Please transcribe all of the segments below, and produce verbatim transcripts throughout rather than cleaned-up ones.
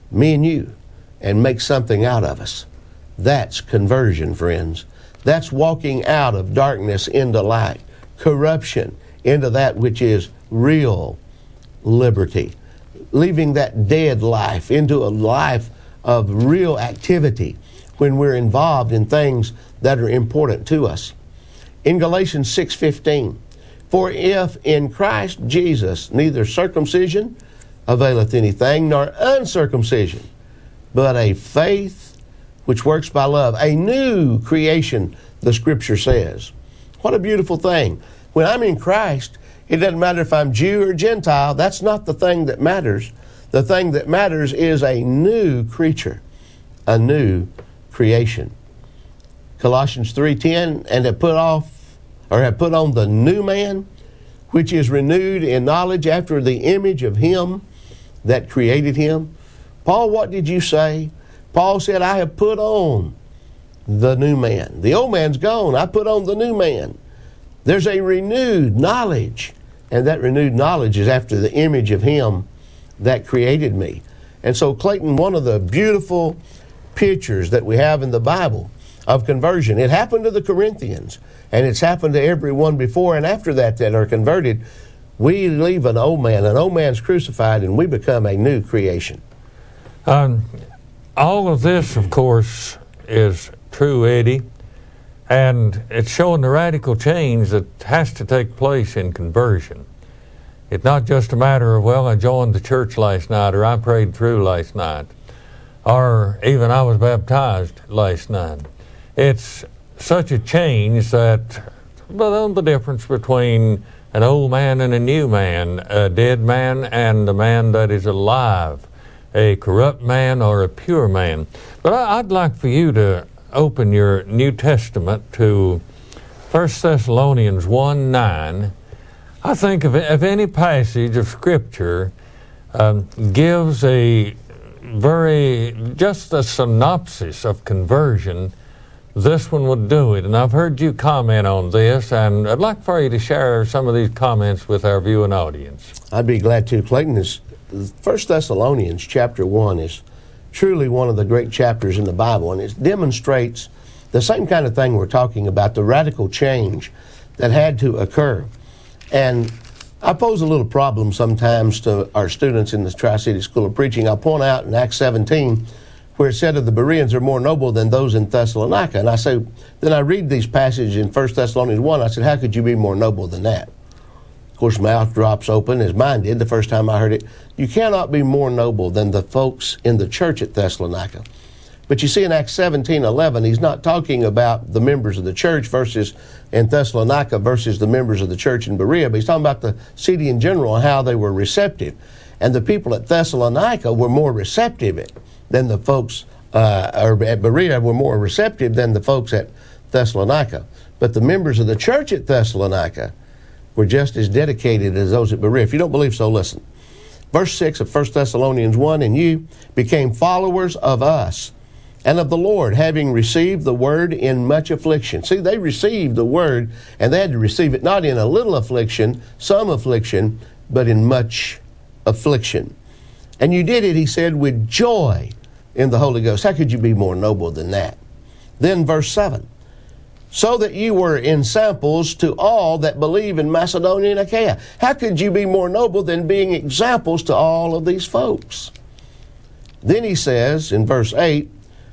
me and you, and make something out of us. That's conversion, friends. That's walking out of darkness into light, corruption into that which is real liberty, leaving that dead life into a life of real activity when we're involved in things that are important to us. In Galatians six fifteen, for if in Christ Jesus neither circumcision availeth anything, nor uncircumcision, but a faith which works by love, a new creation, the Scripture says. What a beautiful thing. When I'm in Christ, it doesn't matter if I'm Jew or Gentile. That's not the thing that matters. The thing that matters is a new creature, a new creation. Colossians three ten, and have put off, or have put on the new man, which is renewed in knowledge after the image of him that created him. Paul, what did you say? Paul said, I have put on the new man. The old man's gone. I put on the new man. There's a renewed knowledge, and that renewed knowledge is after the image of him that created me. And so, Clayton, one of the beautiful pictures that we have in the Bible of conversion, it happened to the Corinthians, and it's happened to everyone before and after that that are converted. We leave an old man, an old man's crucified, and we become a new creation. Um, all of this, of course, is true, Eddie, and it's showing the radical change that has to take place in conversion. It's not just a matter of, well, I joined the church last night, or I prayed through last night, or even I was baptized last night. It's such a change that, well, the difference between an old man and a new man, a dead man and a man that is alive, a corrupt man or a pure man. But I'd like for you to open your New Testament to First Thessalonians one nine. I think if, if any passage of Scripture um, gives a very, just a synopsis of conversion, this one would do it. And I've heard you comment on this, and I'd like for you to share some of these comments with our viewing audience. I'd be glad to. Clayton, is First Thessalonians chapter one is truly one of the great chapters in the Bible, and it demonstrates the same kind of thing we're talking about, the radical change that had to occur. And I pose a little problem sometimes to our students in the Tri-City School of Preaching. I'll point out in Acts seventeen, where it said of the Bereans are more noble than those in Thessalonica. And I say, then I read these passages in First Thessalonians one, I said, how could you be more noble than that? Of course, my mouth drops open, as mine did the first time I heard it. You cannot be more noble than the folks in the church at Thessalonica. But you see in Acts seventeen eleven, he's not talking about the members of the church versus in Thessalonica versus the members of the church in Berea, but he's talking about the city in general and how they were receptive. And the people at Thessalonica were more receptive than the folks, uh, or at Berea were more receptive than the folks at Thessalonica. But the members of the church at Thessalonica were just as dedicated as those at Berea. If you don't believe so, listen. Verse six of First Thessalonians one, and you became followers of us and of the Lord, having received the word in much affliction. See, they received the word, and they had to receive it not in a little affliction, some affliction, but in much affliction. And you did it, he said, with joy in the Holy Ghost. How could you be more noble than that? Then verse seven, so that you were ensamples to all that believe in Macedonia and Achaia. How could you be more noble than being examples to all of these folks? Then he says in verse eight,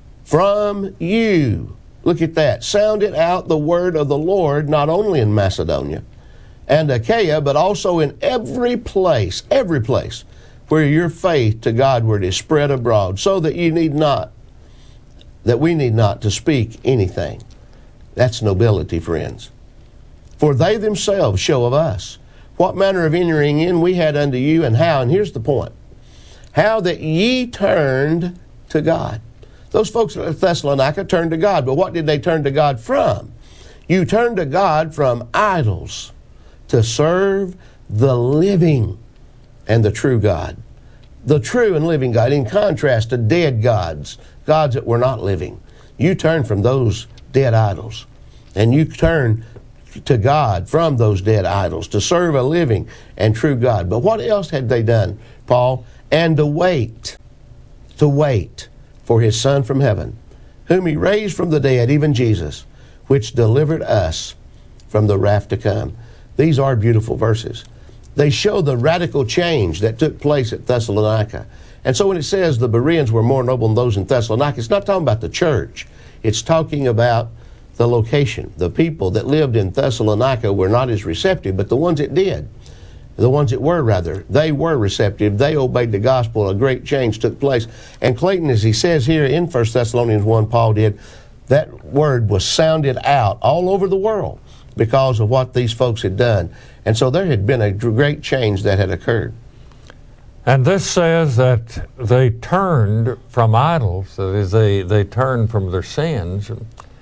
from you, look at that, sounded out the word of the Lord, not only in Macedonia and Achaia, but also in every place, every place where your faith to Godward is spread abroad, so that you need not, that we need not to speak anything. That's nobility, friends. For they themselves show of us what manner of entering in we had unto you, and how, and here's the point, how that ye turned to God. Those folks at Thessalonica turned to God, but what did they turn to God from? You turned to God from idols to serve the living and the true God. The true and living God, in contrast to dead gods, gods that were not living. You turned from those dead idols, and you turn to God from those dead idols to serve a living and true God. But what else had they done, Paul? And to wait. to wait for his Son from heaven, whom he raised from the dead, even Jesus, which delivered us from the wrath to come. These are beautiful verses. They show the radical change that took place at Thessalonica. And so when it says the Bereans were more noble than those in Thessalonica, it's not talking about the church. It's talking about the location. The people that lived in Thessalonica were not as receptive, but the ones that did, the ones that were rather, they were receptive. They obeyed the gospel. A great change took place. And Clayton, as he says here in First Thessalonians one, Paul did, that word was sounded out all over the world because of what these folks had done. And so there had been a great change that had occurred. And this says that they turned from idols, that is, they, they turned from their sins.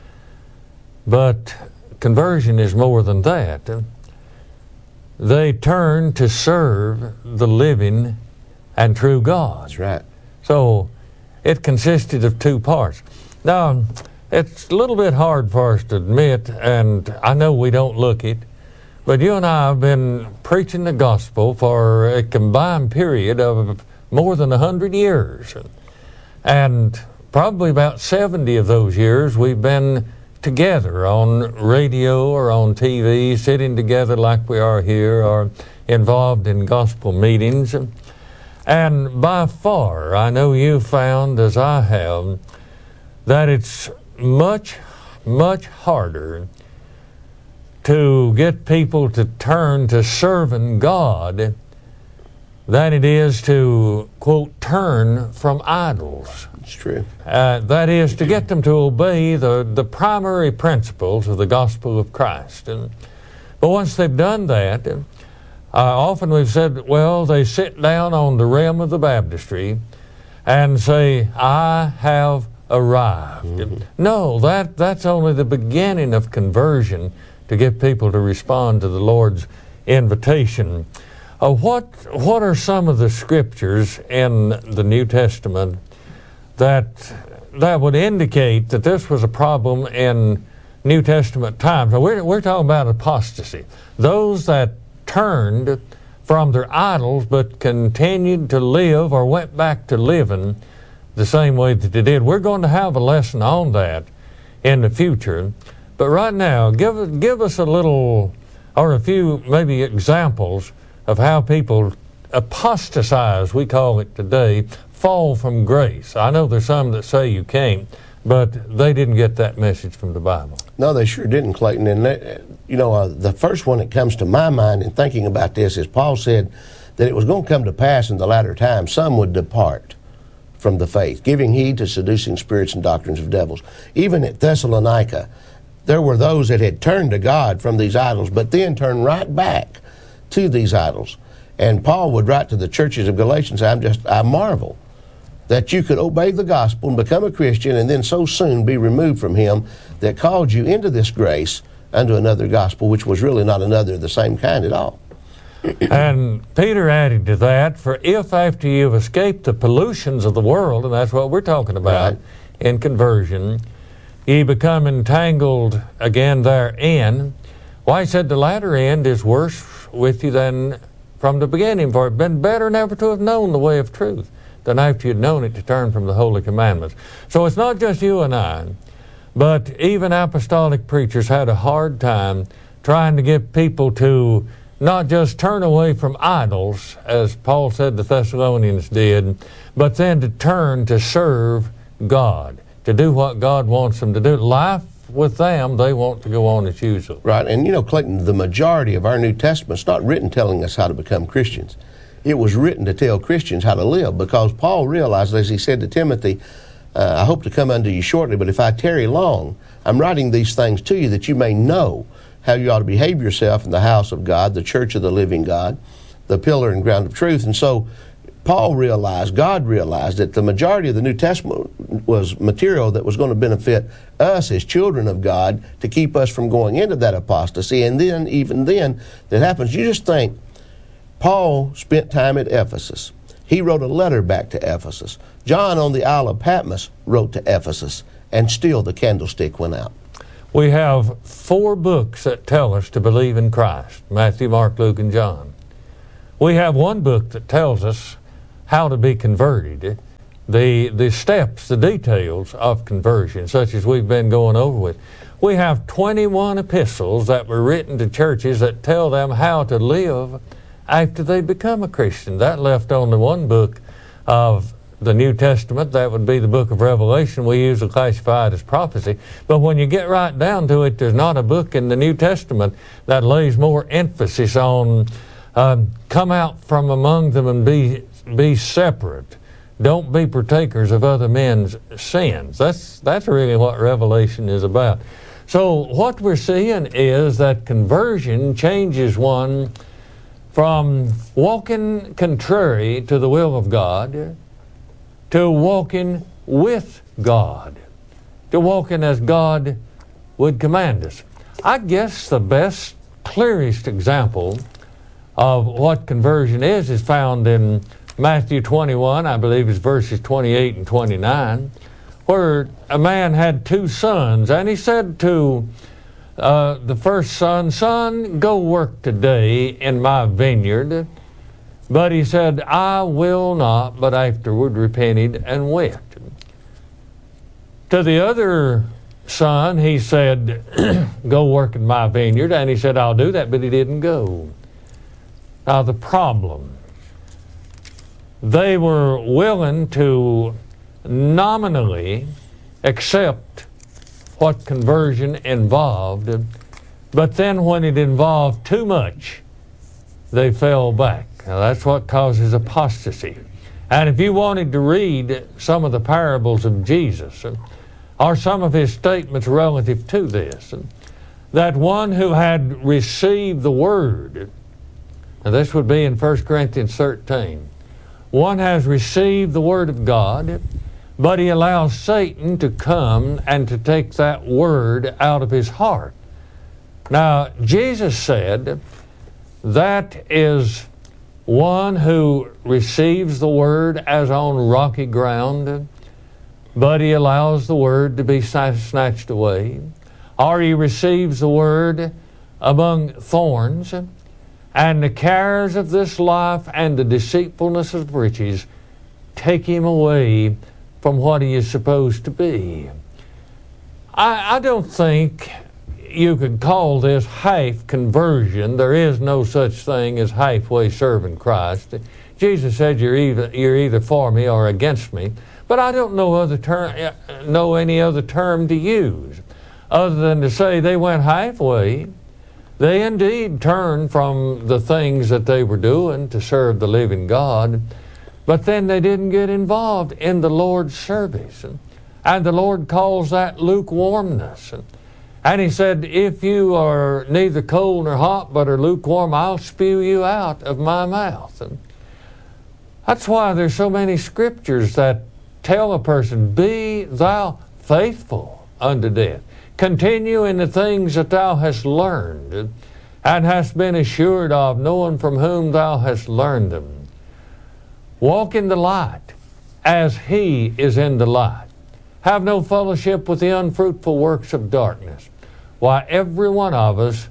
But conversion is more than that. They turned to serve the living and true God. That's right. So it consisted of two parts. Now, it's a little bit hard for us to admit, and I know we don't look it, but you and I have been preaching the gospel for a combined period of more than one hundred years. And probably about seventy of those years we've been together on radio or on T V, sitting together like we are here, or involved in gospel meetings. And by far, I know you've found, as I have, that it's much, much harder to get people to turn to serving God than it is to, quote, turn from idols. It's true. Uh, that is, to get them to obey the, the primary principles of the gospel of Christ. And, but once they've done that, uh, often we've said, well, they sit down on the rim of the baptistry and say, I have arrived. Mm-hmm. No, that, that's only the beginning of conversion, to get people to respond to the Lord's invitation. Uh, what what are some of the scriptures in the New Testament that that would indicate that this was a problem in New Testament times? Now, we're we're talking about apostasy, those that turned from their idols but continued to live or went back to living the same way that they did. We're going to have a lesson on that in the future. But right now, give give us a little, or a few maybe examples of how people apostatize, we call it today, fall from grace. I know there's some that say you can't, but they didn't get that message from the Bible. No, they sure didn't, Clayton. And, they, you know, uh, the first one that comes to my mind in thinking about this is Paul said that it was going to come to pass in the latter times some would depart from the faith, giving heed to seducing spirits and doctrines of devils. Even at Thessalonica, there were those that had turned to God from these idols, but then turned right back to these idols. And Paul would write to the churches of Galatians, I'm just, I marvel that you could obey the gospel and become a Christian and then so soon be removed from him that called you into this grace unto another gospel, which was really not another of the same kind at all. And Peter added to that, for if after you've escaped the pollutions of the world, and that's what we're talking about right. in conversion, ye become entangled again therein. Why, he said the latter end is worse with you than from the beginning, for it had been better never to have known the way of truth than after you'd known it to turn from the holy commandments. So it's not just you and I, but even apostolic preachers had a hard time trying to get people to not just turn away from idols, as Paul said the Thessalonians did, but then to turn to serve God, to do what God wants them to do. Life with them, they want to go on as usual. Right, and you know, Clayton, the majority of our New Testament's not written telling us how to become Christians. It was written to tell Christians how to live, because Paul realized, as he said to Timothy, uh, I hope to come unto you shortly, but if I tarry long, I'm writing these things to you that you may know how you ought to behave yourself in the house of God, the church of the living God, the pillar and ground of truth. And so Paul realized, God realized, that the majority of the New Testament was material that was going to benefit us as children of God to keep us from going into that apostasy. And then, even then, that happens. You just think, Paul spent time at Ephesus. He wrote a letter back to Ephesus. John on the Isle of Patmos wrote to Ephesus, and still the candlestick went out. We have four books that tell us to believe in Christ, Matthew, Mark, Luke, and John. We have one book that tells us how to be converted, the the steps, the details of conversion, such as we've been going over with. We have twenty-one epistles that were written to churches that tell them how to live after they become a Christian. That left only one book of the New Testament. That would be the book of Revelation. We usually classify it as prophecy. But when you get right down to it, there's not a book in the New Testament that lays more emphasis on um, come out from among them and be be separate. Don't be partakers of other men's sins. That's that's really what Revelation is about. So what we're seeing is that conversion changes one from walking contrary to the will of God to walking with God, to walking as God would command us. I guess the best, clearest example of what conversion is is found in Matthew twenty-one, I believe it's verses twenty-eight and twenty-nine, where a man had two sons, and he said to uh, the first son, "Son, go work today in my vineyard." But he said, "I will not," but afterward repented and went. To the other son, he said, "Go work in my vineyard," and he said, "I'll do that," but he didn't go. Now the problem, they were willing to nominally accept what conversion involved, but then when it involved too much, they fell back. Now that's what causes apostasy. And if you wanted to read some of the parables of Jesus, or some of his statements relative to this, that one who had received the Word, and this would be in First Corinthians thirteen, one has received the Word of God, but he allows Satan to come and to take that Word out of his heart. Now, Jesus said that is one who receives the Word as on rocky ground, but he allows the Word to be snatched away, or he receives the Word among thorns, and the cares of this life and the deceitfulness of riches take him away from what he is supposed to be. I, I don't think you could call this half conversion. There is no such thing as halfway serving Christ. Jesus said you're either, you're either for me or against me, but I don't know other term, know any other term to use other than to say they went halfway. They indeed turned from the things that they were doing to serve the living God, but then they didn't get involved in the Lord's service. And the Lord calls that lukewarmness. And he said, if you are neither cold nor hot, but are lukewarm, I'll spew you out of my mouth. And that's why there's so many scriptures that tell a person, be thou faithful unto death. Continue in the things that thou hast learned and hast been assured of, knowing from whom thou hast learned them. Walk in the light as he is in the light. Have no fellowship with the unfruitful works of darkness. Why, every one of us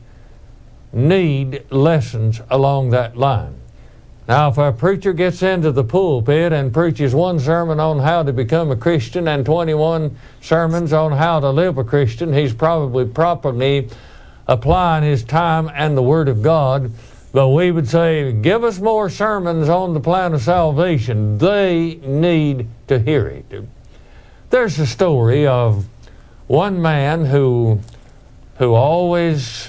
need lessons along that line. Now, if a preacher gets into the pulpit and preaches one sermon on how to become a Christian and twenty-one sermons on how to live a Christian, he's probably properly applying his time and the Word of God. But we would say, give us more sermons on the plan of salvation. They need to hear it. There's a story of one man who, who always...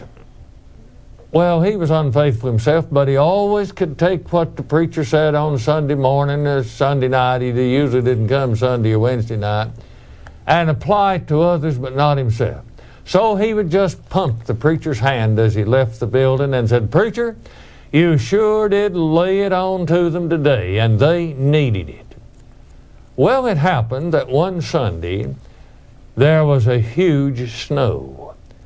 Well, he was unfaithful himself, but he always could take what the preacher said on Sunday morning or Sunday night. He usually didn't come Sunday or Wednesday night, and apply it to others, but not himself. So he would just pump the preacher's hand as he left the building and said, "Preacher, you sure did lay it on to them today, and they needed it." Well, it happened that one Sunday there was a huge snow.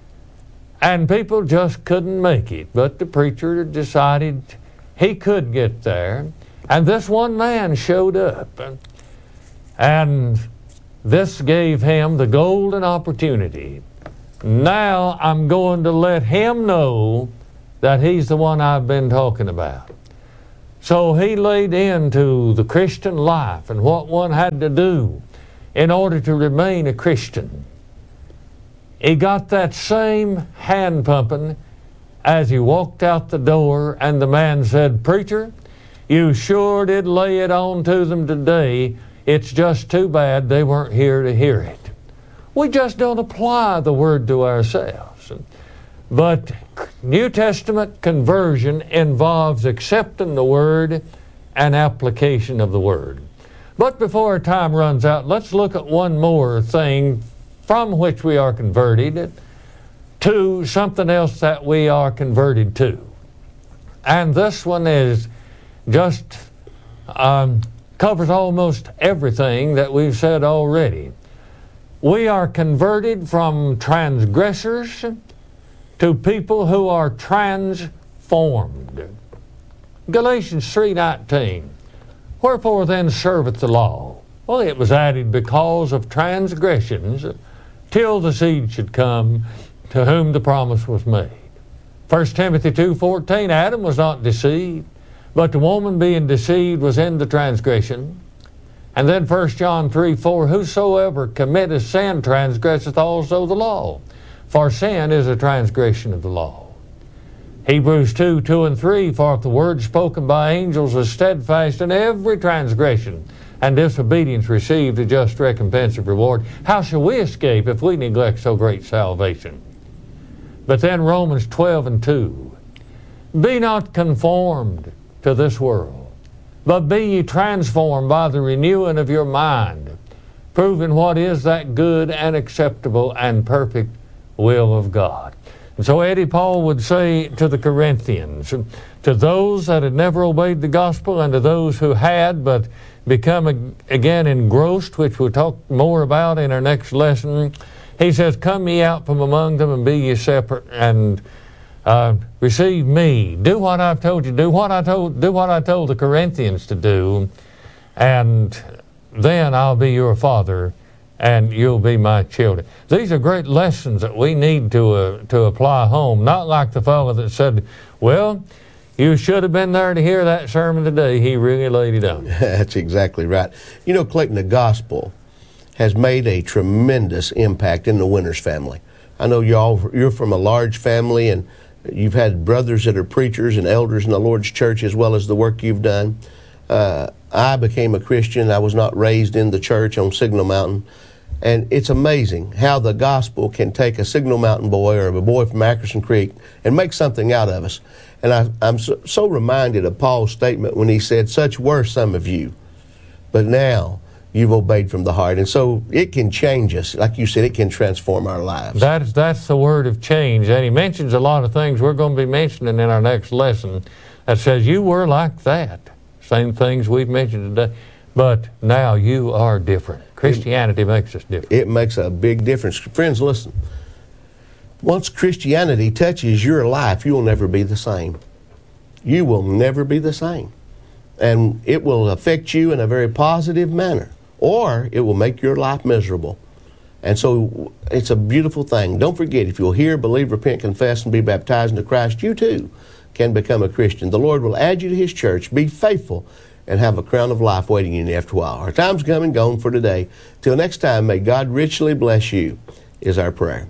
And people just couldn't make it. But the preacher decided he could get there. And this one man showed up. And this gave him the golden opportunity. Now I'm going to let him know that he's the one I've been talking about. So he laid into the Christian life and what one had to do in order to remain a Christian. He got that same hand pumping as he walked out the door, and the man said, "Preacher, you sure did lay it on to them today. It's just too bad they weren't here to hear it." We just don't apply the Word to ourselves. But New Testament conversion involves accepting the Word and application of the Word. But before our time runs out, let's look at one more thing from which we are converted to something else that we are converted to. And this one is just um, covers almost everything that we've said already. We are converted from transgressors to people who are transformed. Galatians three nineteen. Wherefore then serveth the law? Well, it was added because of transgressions, till the seed should come, to whom the promise was made. First Timothy two fourteen, Adam was not deceived, but the woman being deceived was in the transgression. And then First John three four, whosoever committeth sin transgresseth also the law, for sin is a transgression of the law. Hebrews two two and three, for if the word spoken by angels is steadfast in every transgression, and disobedience received a just recompense of reward, how shall we escape if we neglect so great salvation? But then Romans twelve and two, be not conformed to this world, but be ye transformed by the renewing of your mind, proving what is that good and acceptable and perfect will of God. And so Eddie Paul would say to the Corinthians, to those that had never obeyed the gospel and to those who had but become again engrossed, which we'll talk more about in our next lesson, he says, come ye out from among them and be ye separate and uh, receive me. Do what I've told you. Do what I told. Do what I told the Corinthians to do, and then I'll be your father, and you'll be my children. These are great lessons that we need to uh, to apply home. Not like the fellow that said, "Well, you should have been there to hear that sermon today." He really laid it on. That's exactly right. You know, Clayton, the gospel has made a tremendous impact in the Winters family. I know y'all, you're from a large family, and you've had brothers that are preachers and elders in the Lord's church, as well as the work you've done. Uh, I became a Christian. I was not raised in the church on Signal Mountain. And it's amazing how the gospel can take a Signal Mountain boy or a boy from Ackerson Creek and make something out of us. And I, I'm so, so reminded of Paul's statement when he said, such were some of you, but now you've obeyed from the heart. And so it can change us. Like you said, it can transform our lives. That's, that's the word of change. And he mentions a lot of things we're going to be mentioning in our next lesson that says you were like that. Same things we've mentioned today. But now you are different. Christianity it, makes us different. It makes a big difference. Friends, listen. Once Christianity touches your life, you will never be the same. You will never be the same. And it will affect you in a very positive manner, or it will make your life miserable. And so it's a beautiful thing. Don't forget, if you'll hear, believe, repent, confess, and be baptized into Christ, you too can become a Christian. The Lord will add you to His church. Be faithful and have a crown of life waiting in you after a while. Our time's come and gone for today. Till next time, may God richly bless you, is our prayer.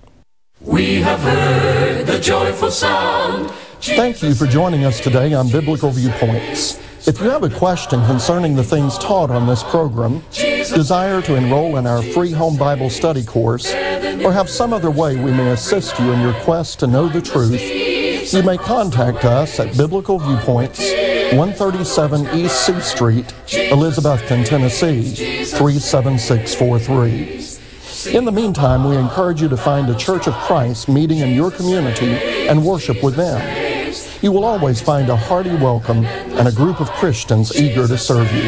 We have heard the joyful sound. Thank you for joining us today on Biblical Viewpoints. If you have a question concerning the things taught on this program, desire to enroll in our free home Bible study course, or have some other way we may assist you in your quest to know the truth, you may contact us at Biblical Viewpoints, one thirty-seven East C Street, Elizabethton, Tennessee, three seven six four three. In the meantime, we encourage you to find a Church of Christ meeting in your community and worship with them. You will always find a hearty welcome and a group of Christians eager to serve you.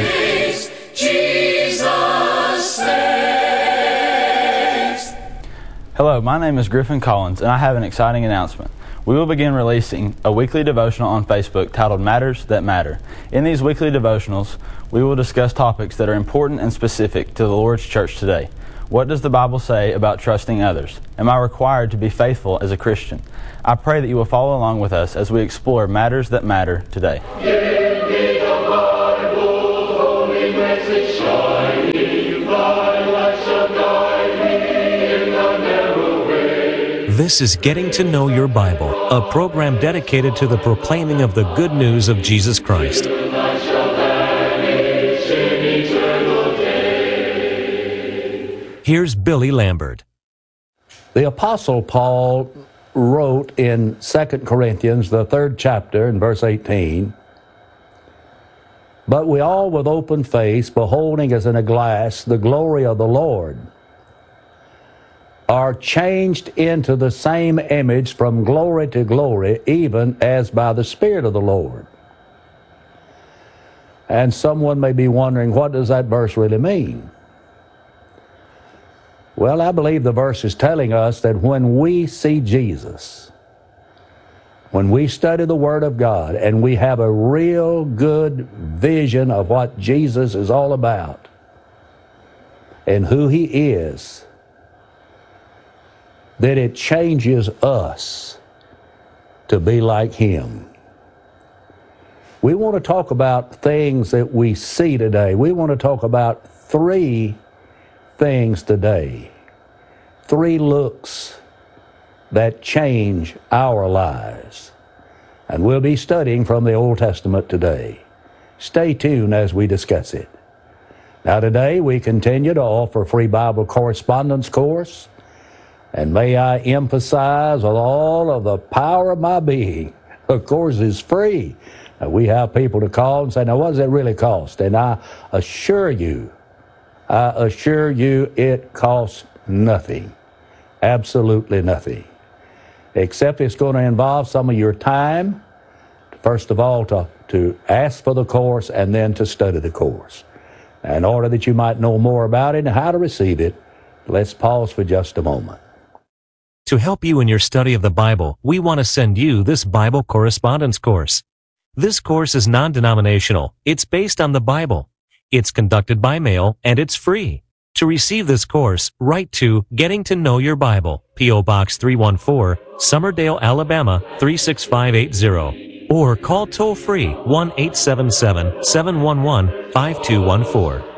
Jesus saves. Hello, my name is Griffin Collins, and I have an exciting announcement. We will begin releasing a weekly devotional on Facebook titled Matters That Matter. In these weekly devotionals, we will discuss topics that are important and specific to the Lord's church today. What does the Bible say about trusting others? Am I required to be faithful as a Christian? I pray that you will follow along with us as we explore matters that matter today. This is Getting to Know Your Bible, a program dedicated to the proclaiming of the good news of Jesus Christ. Here's Billy Lambert. The Apostle Paul wrote in Second Corinthians, the third chapter, in verse eighteen, "But we all with open face, beholding as in a glass the glory of the Lord, are changed into the same image from glory to glory, even as by the Spirit of the Lord." And someone may be wondering, what does that verse really mean? Well, I believe the verse is telling us that when we see Jesus, when we study the Word of God, and we have a real good vision of what Jesus is all about and who He is, that it changes us to be like Him. We want to talk about things that we see today. We want to talk about three things today. Three looks that change our lives. And we'll be studying from the Old Testament today. Stay tuned as we discuss it. Now today we continue to offer free Bible correspondence course. And may I emphasize with all of the power of my being, the course is free. And we have people to call and say, now what does it really cost? And I assure you, I assure you it costs nothing. Absolutely nothing. Except it's going to involve some of your time, first of all to, to ask for the course and then to study the course. In order that you might know more about it and how to receive it, let's pause for just a moment. To help you in your study of the Bible, we want to send you this Bible correspondence course. This course is non-denominational. It's based on the Bible. It's conducted by mail, and it's free. To receive this course, write to Getting to Know Your Bible, P O Box three one four, Summerdale, Alabama three six five eight zero, or call toll-free one eight seven seven, seven one one, five two one four.